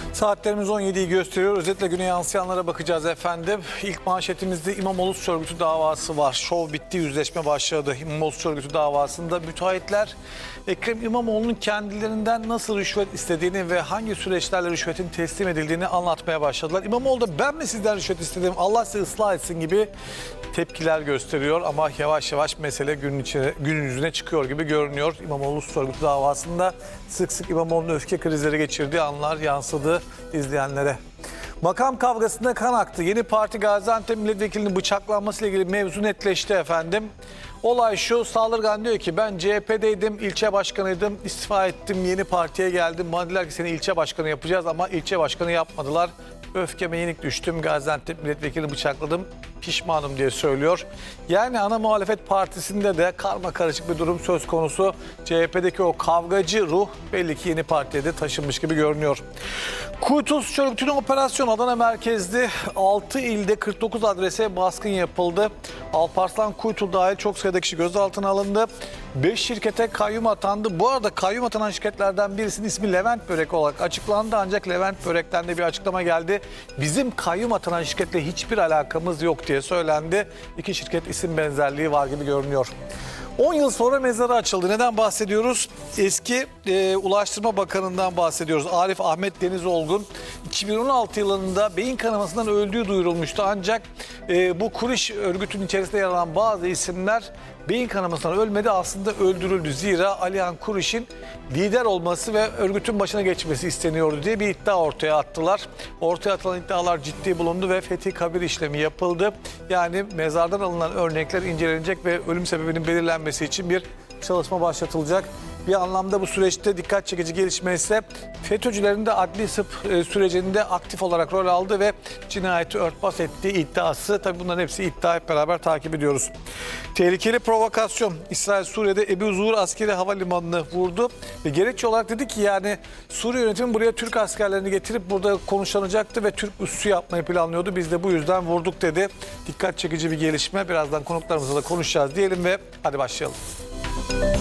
Saatlerimiz 17'yi gösteriyor. Özetle güne yansıyanlara bakacağız efendim. İlk manşetimizde İmamoğlu suç örgütü davası var. Şov bitti, yüzleşme başladı. İmamoğlu suç örgütü davasında müteahhitler Ekrem İmamoğlu'nun kendilerinden nasıl rüşvet istediğini ve hangi süreçlerle rüşvetin teslim edildiğini anlatmaya başladılar. İmamoğlu da ben mi sizden rüşvet istedim, Allah sizi ıslah etsin gibi tepkiler gösteriyor ama yavaş yavaş mesele gün yüzüne çıkıyor gibi görünüyor. İmamoğlu suç örgütü davasında sık sık İmamoğlu'nun öfke krizleri geçirdiği anlar yansıdı izleyenlere. Makam kavgasında kan aktı. Yeni Parti Gaziantep milletvekilinin bıçaklanmasıyla ilgili mevzu netleşti efendim. Olay şu: Saldırgan diyor ki ben CHP'deydim, ilçe başkanıydım, istifa ettim, yeni partiye geldim. Bana dediler ki seni ilçe başkanı yapacağız ama ilçe başkanı yapmadılar. Öfkeme yenik düştüm, Gaziantep milletvekilini bıçakladım, pişmanım diye söylüyor. Yani ana muhalefet partisinde de karma karışık bir durum söz konusu. CHP'deki o kavgacı ruh belli ki yeni partiye de taşınmış gibi görünüyor. Kuytu suç örgütünün operasyonu Adana merkezli 6 ilde 49 adrese baskın yapıldı. Alparslan Kuytu dahil çok sayıda kişi gözaltına alındı. 5 şirkete kayyum atandı. Bu arada kayyum atanan şirketlerden birisinin ismi Levent Börek olarak açıklandı. Ancak Levent Börek'ten de bir açıklama geldi. Bizim kayyum atanan şirketle hiçbir alakamız yok diye söylendi. İki şirket isim benzerliği var gibi görünüyor. 10 yıl sonra mezarı açıldı. Neden bahsediyoruz? Eski Ulaştırma Bakanı'ndan bahsediyoruz. Arif Ahmet Deniz Olgun 2016 yılında beyin kanamasından öldüğü duyurulmuştu. Ancak bu Kuriş örgütünün içerisinde yer alan bazı isimler beyin kanamasından ölmedi, aslında öldürüldü. Zira Alihan Kuriş'in lider olması ve örgütün başına geçmesi isteniyordu diye bir iddia ortaya attılar. Ortaya atılan iddialar ciddi bulundu ve fethi kabir işlemi yapıldı. Yani mezardan alınan örnekler incelenecek ve ölüm sebebinin belirlenmesi için bir çalışma başlatılacak. Bir anlamda bu süreçte dikkat çekici gelişme ise FETÖ'cülerin de adli sürecinde aktif olarak rol aldı ve cinayeti örtbas ettiği iddiası. Tabii bunların hepsi iddia, hep beraber takip ediyoruz. Tehlikeli provokasyon. İsrail Suriye'de Ebu Zuhur askeri havalimanını vurdu ve gerekçe olarak dedi ki yani Suriye yönetimi buraya Türk askerlerini getirip burada konuşlanacaktı ve Türk üssü yapmayı planlıyordu. Biz de bu yüzden vurduk dedi. Dikkat çekici bir gelişme. Birazdan konuklarımızla da konuşacağız diyelim ve hadi başlayalım.